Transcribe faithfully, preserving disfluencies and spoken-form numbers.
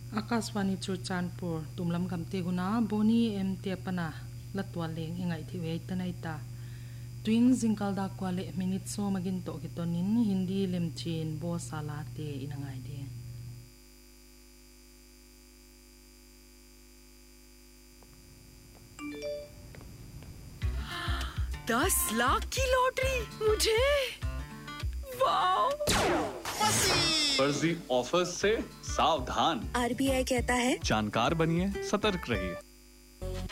आकाशवाणी चुरचानपुर तुमलम कमते गुना बोनी M तेपना लतवालेंग इंगाई थिवे तनाइता twin जिंकल दा क्वाले minute सो मगिन तो कितोनिन हिंदी लेमचिन बो सालाते इनंगाई दे दस लाख की लॉटरी मुझे, वाओ! फर्जी ऑफर्स से सावधान। आरबीआई कहता है जानकार बनिए, सतर्क रहिए।